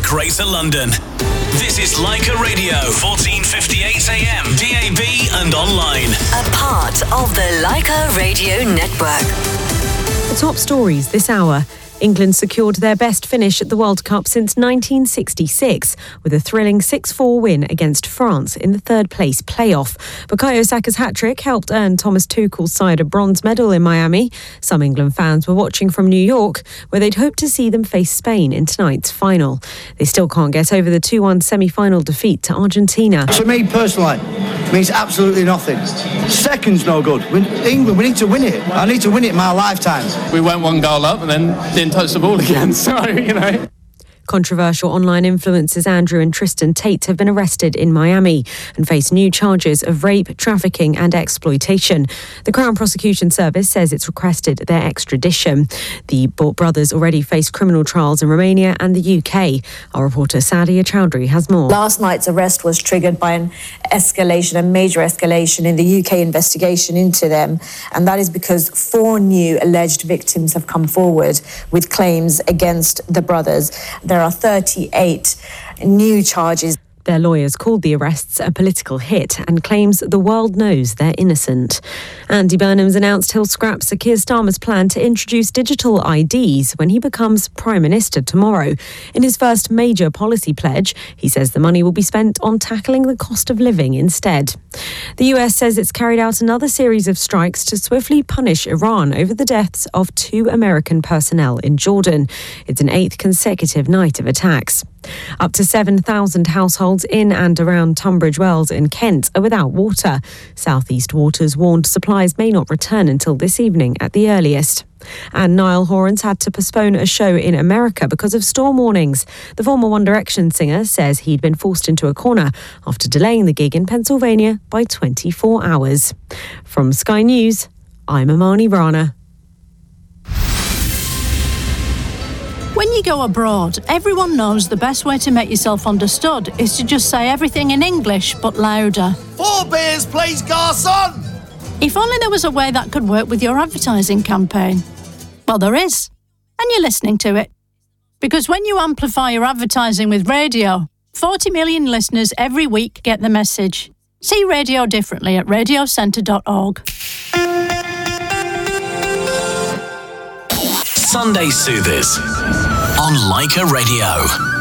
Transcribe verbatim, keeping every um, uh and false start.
Greater London. This is Leica Radio, fourteen fifty-eight A M, D A B and online. A part of the Leica Radio Network. The top stories this hour. England secured their best finish at the World Cup since nineteen sixty-six with a thrilling six four win against France in the third-place playoff. Bukayo Saka's hat-trick helped earn Thomas Tuchel's side a bronze medal in Miami. Some England fans were watching from New York, where they'd hoped to see them face Spain in tonight's final. They still can't get over the two one semi-final defeat to Argentina. To me, personally, it means absolutely nothing. Second's no good. We, England, we need to win it. I need to win it in my lifetime. We went one goal up and then didn't touch the ball again, so, you know. Controversial online influencers Andrew and Tristan Tate have been arrested in Miami and face new charges of rape, trafficking and exploitation. The Crown Prosecution Service says it's requested their extradition. The brothers already face criminal trials in Romania and the U K. Our reporter Sadia Chowdhury has more. Last night's arrest was triggered by an escalation, a major escalation in the U K investigation into them, and that is because four new alleged victims have come forward with claims against the brothers. There There are thirty-eight new charges. Their lawyers called the arrests a political hit and claims the world knows they're innocent. Andy Burnham's announced he'll scrap Sir Keir Starmer's plan to introduce digital I Ds when he becomes Prime Minister tomorrow. In his first major policy pledge, he says the money will be spent on tackling the cost of living instead. The U S says it's carried out another series of strikes to swiftly punish Iran over the deaths of two American personnel in Jordan. It's an eighth consecutive night of attacks. Up to seven thousand households in and around Tunbridge Wells in Kent are without water. South East Waters warned supplies may not return until this evening at the earliest. And Niall Horan's had to postpone a show in America because of storm warnings. The former One Direction singer says he'd been forced into a corner after delaying the gig in Pennsylvania by twenty-four hours. From Sky News, I'm Amani Rana. When you go abroad, everyone knows the best way to make yourself understood is to just say everything in English, but louder. Four beers, please, garçon! If only there was a way that could work with your advertising campaign. Well, there is. And you're listening to it. Because when you amplify your advertising with radio, forty million listeners every week get the message. See radio differently at radio centre dot org. Sunday Soothers on Leica Radio.